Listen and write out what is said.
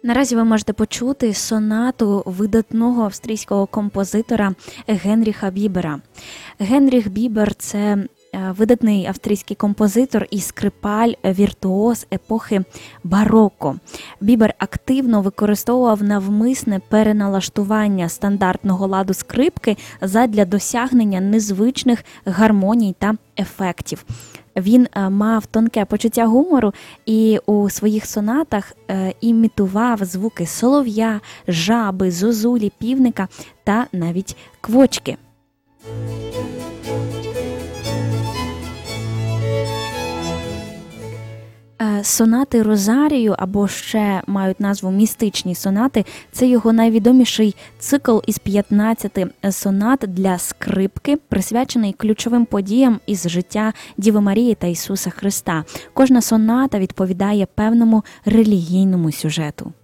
Наразі ви можете почути сонату видатного австрійського композитора Генріха Бібера. Генріх Бібер – це видатний австрійський композитор і скрипаль-віртуоз епохи бароко. Бібер активно використовував навмисне переналаштування стандартного ладу скрипки задля досягнення незвичних гармоній та ефектів. Він мав тонке почуття гумору і у своїх сонатах імітував звуки солов'я, жаби, зозулі, півника та навіть квочки. Сонати Розарію, або ще мають назву «Містичні сонати», це його найвідоміший цикл із 15 сонат для скрипки, присвячений ключовим подіям із життя Діви Марії та Ісуса Христа. Кожна соната відповідає певному релігійному сюжету.